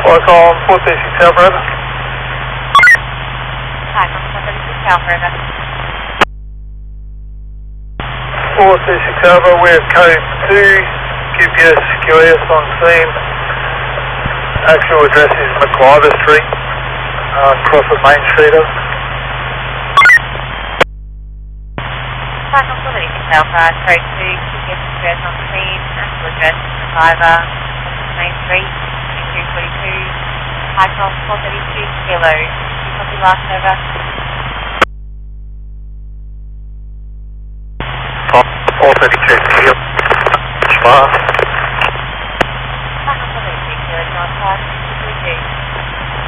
Flight on 436 Alpha over. Hi, from 436 Alpha over. 436 Alpha, we're code 2, GPS QS on scene. Actual address is McIver Street, across the main street of. Hi, from 436 Alpha, code 2, GPS address on scene, actual address McIver, Main Street, 2242. Hi, from 432 Kilo. You copy last over? 432 Kilo.